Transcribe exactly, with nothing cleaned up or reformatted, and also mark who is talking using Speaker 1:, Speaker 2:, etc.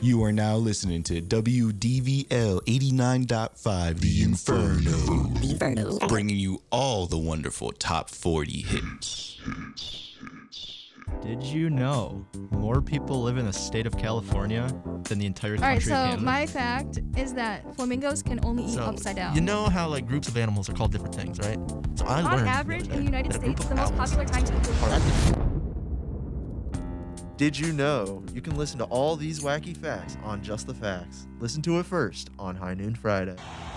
Speaker 1: You are now listening to W D V L eighty-nine point five, The Inferno.
Speaker 2: The Inferno.
Speaker 1: Bringing you all the wonderful top forty hits.
Speaker 3: Did you know more people live in the state of California than the entire country
Speaker 4: All right,
Speaker 3: of
Speaker 4: so
Speaker 3: Canada?
Speaker 4: my fact is that flamingos can only eat
Speaker 5: So,
Speaker 4: upside down.
Speaker 5: You know how like groups of animals are called different things, right? So I
Speaker 4: On
Speaker 5: learned
Speaker 4: average,
Speaker 5: the other
Speaker 4: in the
Speaker 5: day
Speaker 4: United
Speaker 5: that a group
Speaker 4: States,
Speaker 5: of
Speaker 4: the most
Speaker 5: owls
Speaker 4: popular time to eat
Speaker 5: are-
Speaker 6: Did you know you can listen to all these wacky facts on Just the Facts? Listen to it first on High Noon Friday.